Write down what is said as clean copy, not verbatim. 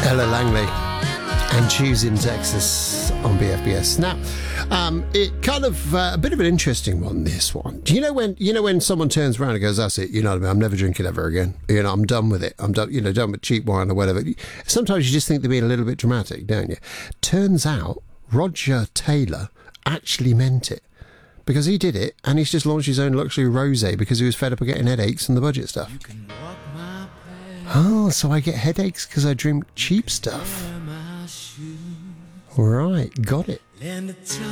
Ella Langley and Choosing Texas on BFBS. Now, it kind of a bit of an interesting one, this one. Do you know when someone turns around and goes, that's it, you know what I mean, I'm never drinking ever again. You know, I'm done with it. I'm done, done with cheap wine or whatever. Sometimes you just think they're being a little bit dramatic, don't you? Turns out Roger Taylor actually meant it. Because he did it, and he's just launched his own luxury rosé because he was fed up of getting headaches and the budget stuff. Oh, so I get headaches because I drink cheap stuff. Right, got it.